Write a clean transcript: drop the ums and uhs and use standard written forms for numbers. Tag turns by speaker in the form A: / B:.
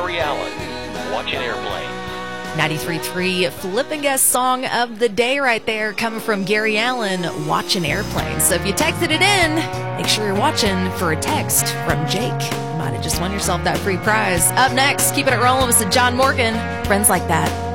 A: Gary Allan, Watching Airplanes.
B: 93.3 Flip and Guess song of the day right there, coming from Gary Allan, Watching Airplanes. So if you texted it in, make sure you're watching for a text from Jake. You might have just won yourself that free prize. Up next, keep it rolling with some John Morgan, Friends Like That.